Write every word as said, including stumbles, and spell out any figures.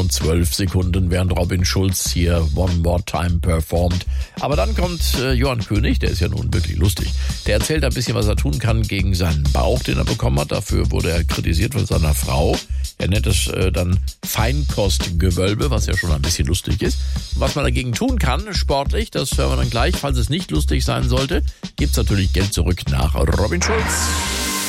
und zwölf Sekunden, während Robin Schulz hier One More Time performt. Aber dann kommt äh, Johann König, der ist ja nun wirklich lustig. Der erzählt ein bisschen, was er tun kann gegen seinen Bauch, den er bekommen hat. Dafür wurde er kritisiert von seiner Frau. Er nennt es äh, dann Feinkostgewölbe, was ja schon ein bisschen lustig ist. Was man dagegen tun kann, sportlich, das hören wir dann gleich. Falls es nicht lustig sein sollte, gibt's natürlich Geld zurück nach Robin Schulz.